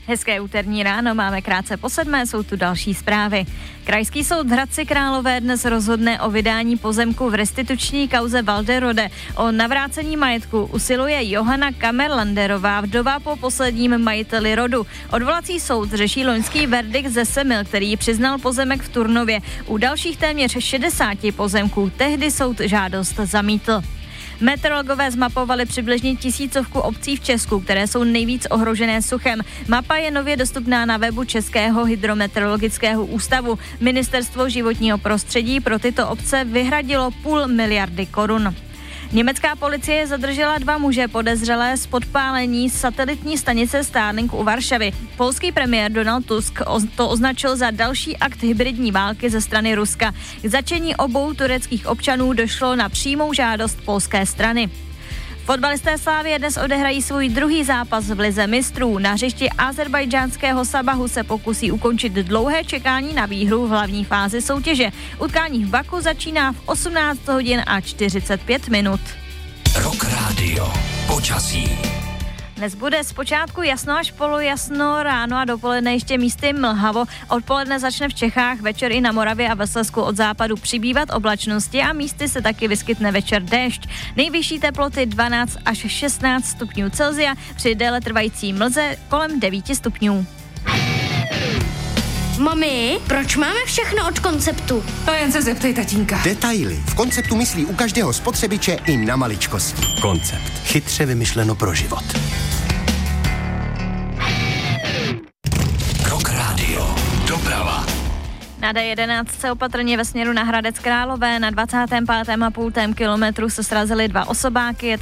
Hezké úterní ráno, máme krátce po 7, jsou tu další zprávy. Krajský soud v Hradci Králové dnes rozhodne o vydání pozemku v restituční kauze Walderode. O navrácení majetku usiluje Johana Kamerlanderová, vdova po posledním majiteli rodu. Odvolací soud řeší loňský verdikt ze Semil, který přiznal pozemek v Turnově. U dalších téměř 60 pozemků tehdy soud žádost zamítl. Meteorologové zmapovali přibližně 1000 obcí v Česku, které jsou nejvíc ohrožené suchem. Mapa je nově dostupná na webu Českého hydrometeorologického ústavu. Ministerstvo životního prostředí pro tyto obce vyhradilo 500 miliardy korun. Německá policie zadržela 2 muže podezřelé z podpálení satelitní stanice Starlink u Varšavy. Polský premiér Donald Tusk to označil za další akt hybridní války ze strany Ruska. K zatčení obou tureckých občanů došlo na přímou žádost polské strany. Fotbalisté Slavie dnes odehrají svůj druhý zápas v lize mistrů. Na hřišti azerbajdžánského Sabahu se pokusí ukončit dlouhé čekání na výhru v hlavní fázi soutěže. Utkání v Baku začíná v 18 hodin a 45 minut. Rock Radio. Počasí. Dnes bude zpočátku jasno až polojasno, ráno a dopoledne ještě místy mlhavo. Odpoledne začne v Čechách, večer i na Moravě a ve Slezsku od západu přibývat oblačnosti a místy se taky vyskytne večer déšť. Nejvyšší teploty 12 až 16 stupňů Celsia, při déle trvající mlze kolem 9 stupňů. Mami, proč máme všechno od Konceptu? To jen se zeptej tatínka. Detaily. V Konceptu myslí u každého spotřebiče i na maličkosti. Koncept. Chytře vymyšleno pro život. Rock Radio. Doprava. Na D11 opatrně ve směru na Hradec Králové na 25,5 kilometru se srazily 2 osobáky. Je tam